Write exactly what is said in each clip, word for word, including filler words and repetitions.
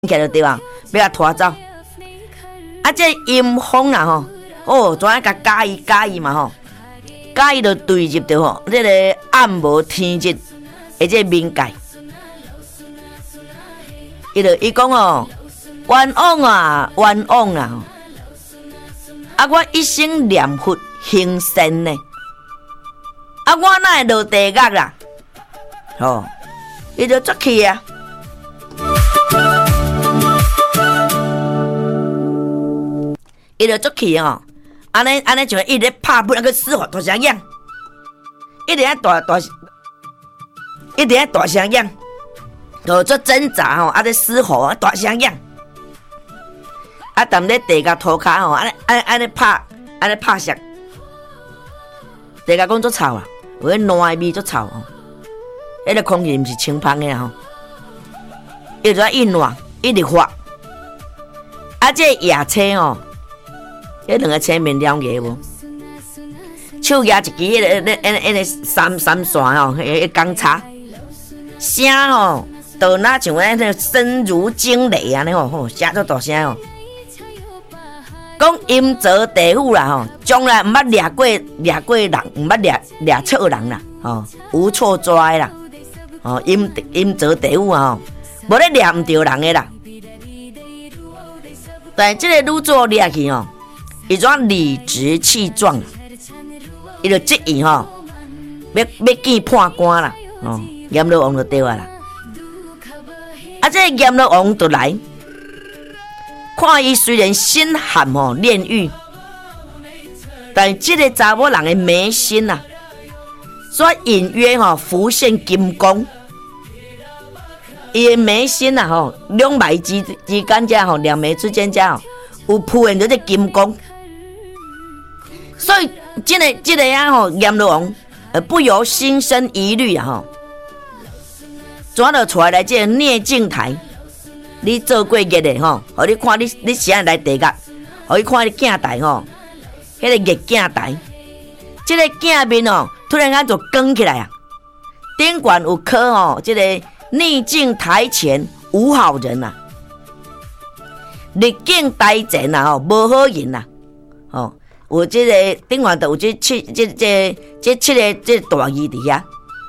起来就对啊，要甲拖走。啊，这阴风啦吼，哦，怎样甲加伊加伊嘛吼，加伊就对入着吼，这个暗无天日的这冥界。伊就伊讲哦，冤枉啊，冤枉啊！啊，我一生念佛行善呢，啊，我哪会落地狱啦？吼，伊就出去啊。伊就出去哦，安尼安尼像一直拍不那个死火大声样，一直在大大，一直在大声样，就做挣扎吼，啊在死火大声样，啊踮咧地甲涂骹吼，安尼安尼安尼拍，安尼拍石，地甲讲做臭啊，有迄烂的味做臭吼，迄个空气毋是清芳的吼，伊就一烂一直发，啊这野车吼。迄两个车面了解无？手举一支迄个、迄、迄、迄个三三线吼，迄、迄钢叉，声吼，就那像安尼声如惊雷安尼吼，吼，声足大声吼。讲阴曹地府啦吼，从来毋捌掠过掠过人，毋捌掠掠错人啦，吼，无错抓啦，吼，阴阴曹地府啊吼，无咧掠毋着人的啦。但即个女主掠去吼。伊怎理直气壮，伊就质疑吼，要要见判官啦，哦，阎罗王就对啊啦。啊，这个阎罗王就来，看伊虽然心寒吼炼狱，但这个查某人的眉心啊，所隐约吼浮现金光，伊的眉心啊吼，两眉之之间遮吼，两眉之间遮吼，有浮现着这金光。所以，这个这个啊吼，阎罗王呃不由心生疑虑啊吼，转了出来来这个孽镜台，你做过业的吼，互你看你你谁来地狱，互你看你镜台吼，迄、那个业镜台，这个镜面哦，突然间就光起来啊，顶管有刻吼，这个逆境台前无好人啊，逆境台前啊吼，无好人啊，吼。有这个顶完就有这七这这这七个这大字伫遐，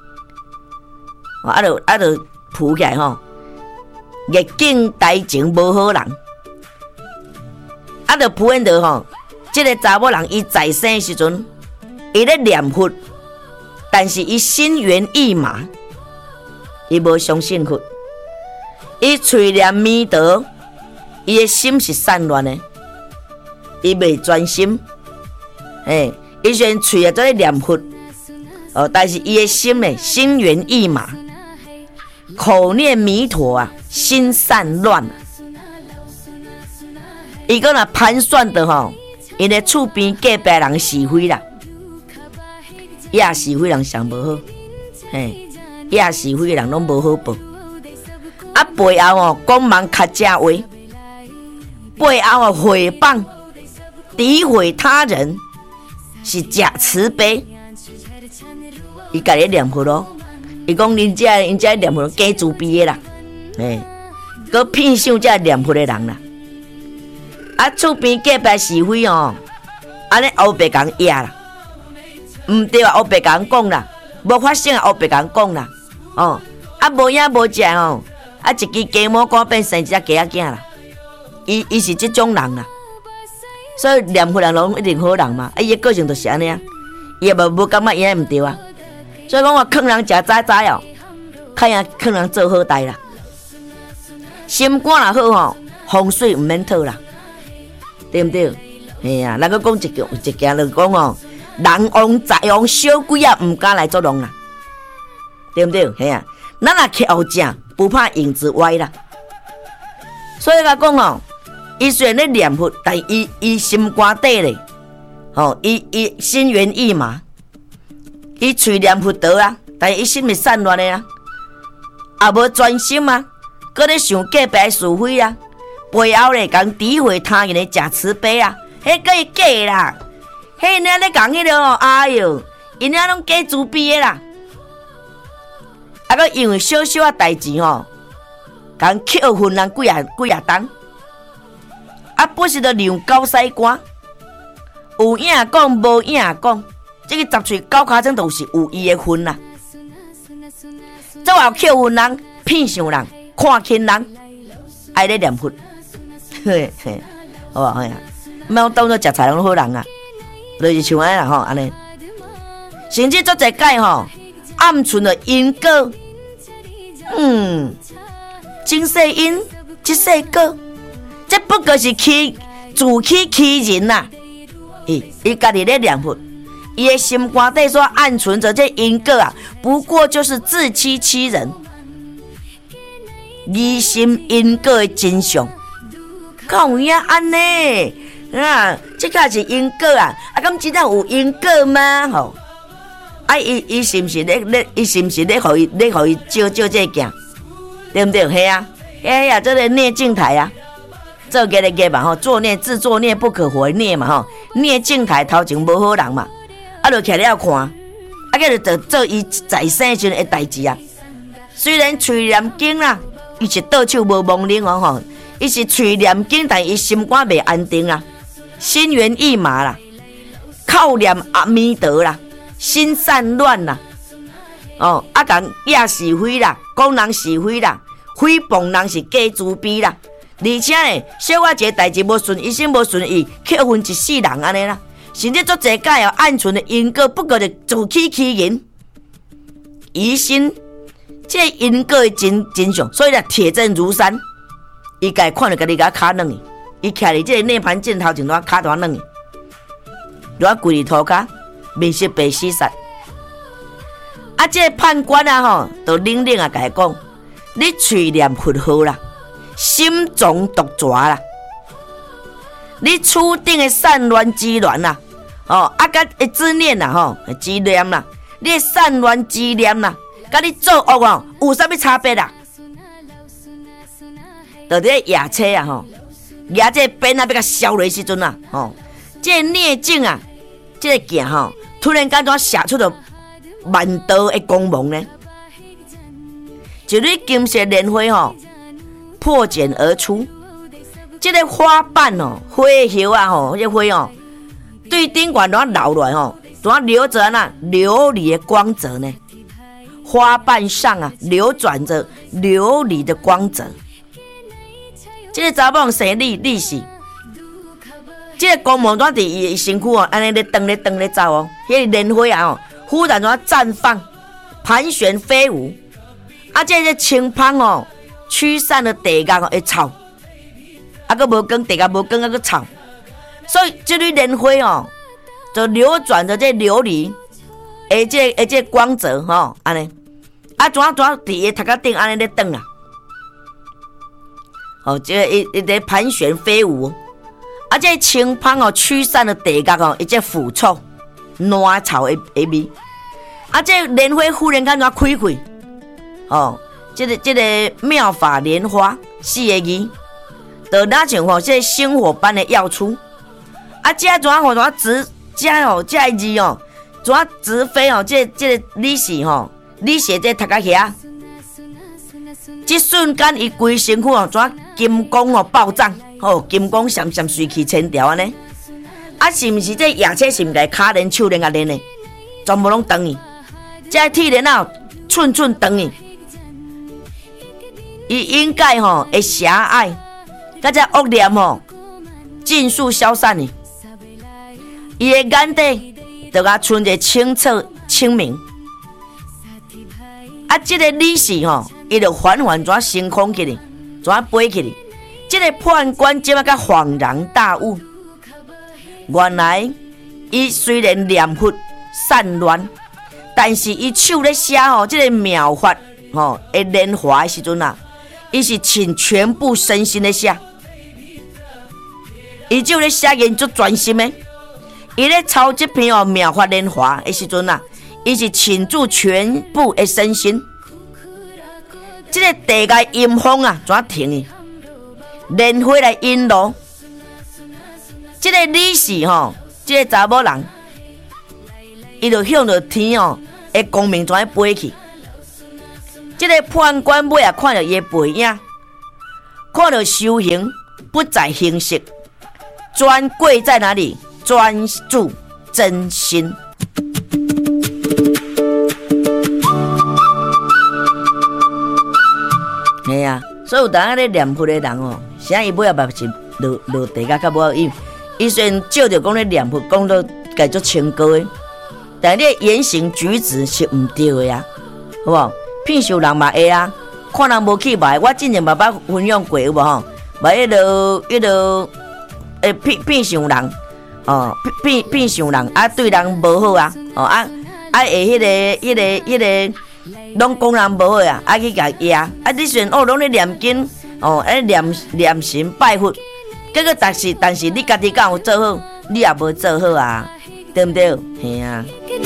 啊，就啊就浮起来吼，逆境台前无好人，啊，就浮现着吼，这个查某人伊在生时阵，伊咧念佛，但是伊心猿意马，伊无相信佛，伊嘴念弥陀，伊的心是散乱的，伊袂专心。诶，伊虽然嘴啊做咧念佛，哦，但是伊的心呢，心猿意马，口念弥陀啊，心散乱啊。伊个若盘算的吼，因咧厝边隔壁人是非啦，也是非人上无好，嘿，也是非人拢无好报。啊，背后哦，讲忙客家话，背后哦，诽谤、诋毁他人。是假慈悲，伊家己念佛咯。伊讲恁遮恁遮念佛假慈悲的啦，诶，佮骗想遮念佛的人啦。啊，厝边隔壁是非哦，安尼后白讲野啦，毋对啊，后白讲讲啦，无发生啊，后白讲讲啦，哦，啊无影无食哦，啊一支鸡毛干变生一只鸡仔囝啦，伊伊是即种人啦。所以念佛人拢一定好人嘛，啊，伊个个性就是安尼啊，伊也无无感觉伊安毋对啊。所以讲我劝人食早早哦，较赢劝人做好代啦。心肝若好吼，风水毋免讨啦，对毋对？嘿啊，咱个讲一句一件就讲哦，人旺财旺，小鬼啊毋敢来作弄啦，对毋对？嘿啊，咱若去后正，不怕影子歪啦。所以甲讲哦。伊虽然咧念佛，但伊伊心肝底咧，吼，伊伊心猿意马，伊嘴念佛陀啊，但伊心是散乱的啊，也无专心啊，搁咧想隔壁是非啊，背后咧讲诋毁他人的假慈悲啊，迄个是假啦，迄因咧咧讲迄个哦，哎哟，因咧拢假慈悲的啦，啊，搁因为小小啊代志吼， 共扣分人几啊几啊档，啊，不是着让狗屎官，有影讲无影讲，这个十喙狗骹针都是有伊的分啦。做后扣分人、骗上人、看轻人，爱咧念佛，嘿嘿，好啊，嘿啊，莫当作食菜拢好人啊，就是像安尼啦吼，安尼。甚至做一届吼，暗存的因果，嗯，今世因，即世果，这不过是欺自欺欺人呐、啊。伊伊家己咧念佛。伊的心肝底所暗存着这因果啊，不过就是自欺欺人，疑心因果的真相。敢有影安尼？啊，这个是因果啊！啊，敢真正有因果吗？吼！啊，伊伊是毋是咧咧？伊是毋是咧？互伊咧？互伊照照这镜，对不对？嘿啊，嘿啊，这个孽镜台啊，做个咧个嘛吼，作孽自作孽不可活孽嘛吼，孽镜台头前无好人嘛。啊，就徛了看，啊，个就做伊在生时阵的代志啊。虽然嘴念经啦，伊是倒手无忘灵哦吼，伊是嘴念经，但伊心肝袂安定啦，心猿意马啦，靠念阿弥陀啦，心散乱啦，哦，啊，讲惹是非啦，讲人是非啦，诽谤人是假自卑啦，而且呢，小可一个代志无顺，一心无顺意，扣分一世人安尼啦。甚至做这届哦，暗存的因果，不过就自欺欺人，疑心这因果的真真相，所以咧铁证如山。伊家看到家己甲骹软去，伊徛伫这个涅槃镜头前，拄骹拄软去，拄啊跪伫涂骹，面色白死煞。啊，这个判官啊吼，就冷冷啊，甲伊讲：你嘴念佛号啦，心中毒蛇啦。你厝顶的散乱之乱啦，哦，啊，甲会执念啦，吼，执念啦，你散乱执念啦，甲你做恶哦，有啥物差别啦？就伫咧夜车啊，吼，夜这鞭啊，要甲烧落时阵啊，吼，这个孽镜啊，这个镜吼，突然间怎射出了万道的光芒呢？一缕金色莲花吼，破茧而出。这个花瓣哦，花叶啊吼，这花哦，对顶管怎流落来吼，怎流着那琉璃的光泽呢？花瓣上啊，流转着琉璃的光泽。这个查某人生理理是，这个光芒怎伫伊身躯哦，安尼咧转咧转咧走哦，迄个莲花啊哦，忽然怎绽放、盘旋飞舞，啊，这个青芳哦，驱散了地角的草。啊，佫无光，地下无光，啊，佫臭，所以这缕莲花哦，就流转着这琉璃，而这而这光泽吼，安尼，啊，怎怎伫伊头壳顶安尼咧转啊，哦，这个一一在盘旋飞舞，啊，这青芳哦驱散了地角哦，一只腐臭、烂草的的味，啊，这莲花忽然间怎开开，哦，这个这个妙法莲花四个字。就那像吼，这星火般的耀出，啊，这怎吼怎直，这吼这字哦，怎直飞哦，这这个理是吼，理是这头壳遐，这瞬间伊规身躯哦，怎金光哦爆炸，哦，金光闪闪随去千条安尼，啊，是毋是这夜车是毋是骹连手连啊连的，全部拢断去，这铁链啊寸寸断去，伊应该吼会狭隘。甲这恶念吼，尽数消散去。伊的眼底就甲存着清澈清明。啊，这个理事吼，伊就缓缓怎升空起哩，怎飞起哩。这个判官即马甲恍然大悟，原来伊虽然念佛散乱，但是伊手咧写吼，这个妙法吼，会莲花的时阵啊，伊是倾全部身心咧写。伊就咧写研究专心的，伊咧抄这篇哦妙法莲华的时阵啊，伊是倾注全部的身心。这个地界阴风啊，怎停去？莲花来引路。这个理事吼，这个查某人，伊就向着天哦，的光明怎飞去？这个判官尾啊，看到伊的背影， 看到修行不在形式，专贵在哪里？专注真心。嘿啊，所以有当下咧念佛的人哦，啥伊尾仔嘛是落落地甲较无好，伊伊虽然照着讲咧念佛，讲到家足清高的，但你言行举止是毋对的呀，好无？骗受人嘛会啊，看人无起歹，我之前嘛捌分享过有无吼？嘛迄落迄落，诶骗骗受人，哦骗骗受人啊，对人无好啊，哦啊啊会迄个迄个迄个。拢讲人无好啊，啊去甲压，啊你虽然哦拢咧念经，哦啊念念神拜佛，结果但是但是你家己敢有做好，你也无做好啊，对毋对？嘿啊。